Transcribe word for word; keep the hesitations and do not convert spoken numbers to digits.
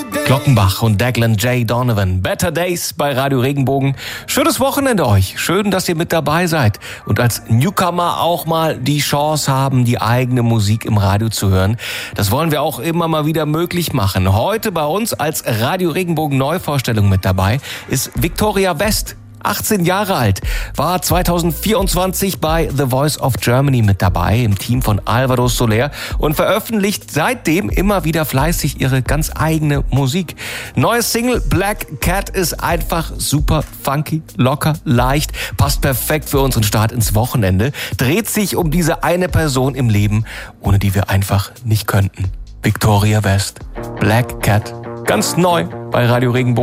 Glockenbach und Declan J. Donovan. Better Days bei Radio Regenbogen. Schönes Wochenende euch. Schön, dass ihr mit dabei seid und als Newcomer auch mal die Chance haben, die eigene Musik im Radio zu hören. Das wollen wir auch immer mal wieder möglich machen. Heute bei uns als Radio Regenbogen Neuvorstellung mit dabei ist Victoria West. achtzehn Jahre alt, war zweitausendvierundzwanzig bei The Voice of Germany mit dabei, im Team von Alvaro Soler und veröffentlicht seitdem immer wieder fleißig ihre ganz eigene Musik. Neues Single Black Cat ist einfach super funky, locker, leicht, passt perfekt für unseren Start ins Wochenende, dreht sich um diese eine Person im Leben, ohne die wir einfach nicht könnten. Victoria West, Black Cat, ganz neu bei Radio Regenbogen.